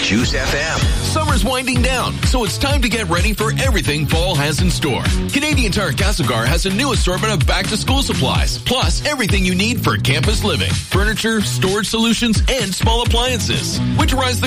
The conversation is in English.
Juice FM. Summer's winding down, so it's time to get ready for everything fall has in store. Canadian Tire Castlegar has a new assortment of back-to-school supplies, plus everything you need for campus living, furniture, storage solutions, and small appliances. Winterize the